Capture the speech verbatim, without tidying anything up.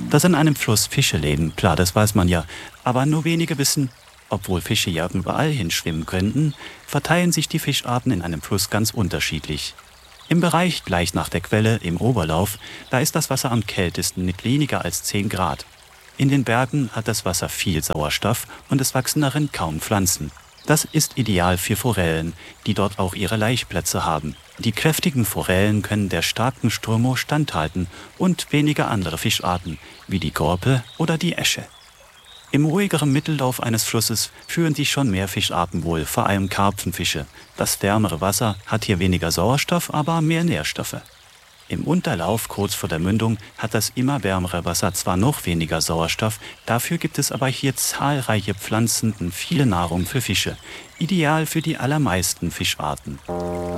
Dass in einem Fluss Fische leben, klar, das weiß man ja. Aber nur wenige wissen, obwohl Fische ja überall hinschwimmen könnten, verteilen sich die Fischarten in einem Fluss ganz unterschiedlich. Im Bereich gleich nach der Quelle, im Oberlauf, da ist das Wasser am kältesten mit weniger als zehn Grad. In den Bergen hat das Wasser viel Sauerstoff und es wachsen darin kaum Pflanzen. Das ist ideal für Forellen, die dort auch ihre Laichplätze haben. Die kräftigen Forellen können der starken Strömung standhalten und weniger andere Fischarten, wie die Gorpe oder die Äsche. Im ruhigeren Mittellauf eines Flusses fühlen sich schon mehr Fischarten wohl, vor allem Karpfenfische. Das wärmere Wasser hat hier weniger Sauerstoff, aber mehr Nährstoffe. Im Unterlauf, kurz vor der Mündung, hat das immer wärmere Wasser zwar noch weniger Sauerstoff, dafür gibt es aber hier zahlreiche Pflanzen und viele Nahrung für Fische. Ideal für die allermeisten Fischarten.